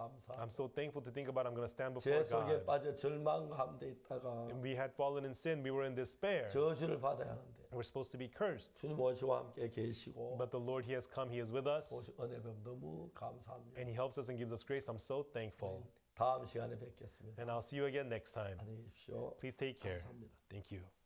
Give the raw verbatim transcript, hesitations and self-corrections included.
감사합니다. I'm so thankful to think about I'm going to stand 죄 before 속에 God. 빠져 절망 가운데 있다가 And we had fallen in sin. We were in despair. 저주를 받아야 하는데 We're supposed to be cursed. 주님 오시와 함께 계시고 But the Lord, He has come. He is with us. 오시- 은혜 베풀 너무 감사합니다. And He helps us and gives us grace. I'm so thankful. 다음 시간에 뵙겠습니다. And I'll see you again next time. 안녕히 계십시오. Please take care. 감사합니다. Thank you.